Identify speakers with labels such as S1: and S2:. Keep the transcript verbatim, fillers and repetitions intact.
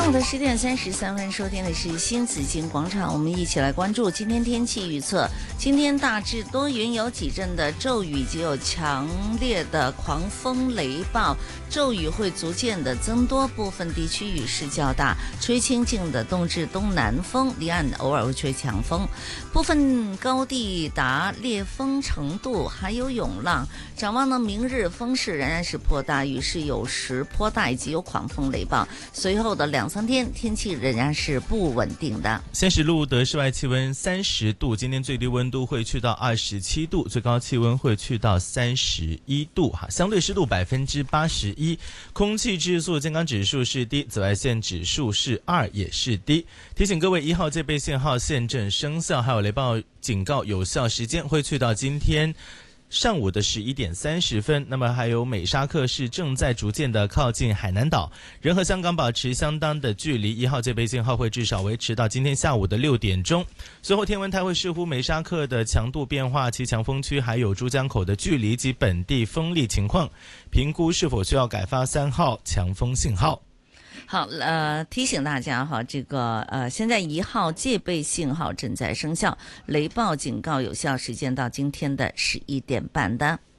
S1: 上午的十点三十三分，收听的是新紫金广场，我们一起来关注今天天气预测。今天大致多云，有几阵的骤雨，及有强烈的狂风雷暴，骤雨会逐渐的增多，部分地区雨势较大，吹清劲的东至东南风，离岸偶尔会吹强风，部分高地达烈风程度，还有涌浪。展望呢，明日风势仍然是颇大，雨势有时颇大，以及有狂风雷暴。随后的两三天天气仍然是不稳定的。
S2: 现时录得室外气温三十度，今天最低温度会去到二十七度，最高气温会去到三十一度哈，相对湿度百分之八十一，空气质素健康指数是低，紫外线指数是二，也是低。提醒各位，一号戒备信号现正生效，还有雷暴警告有效时间会去到今天上午的十一点三十分，那么还有美沙克是正在逐渐的靠近海南岛，人和香港保持相当的距离，一号戒备信号会至少维持到今天下午的六点钟。随后天文台会视乎美沙克的强度变化、其强风区还有珠江口的距离及本地风力情况，评估是否需要改发三号强风信号。
S1: 好，呃，提醒大家哈，这个呃，现在一号戒备信号正在生效，雷暴警告有效时间到今天的十一点半的。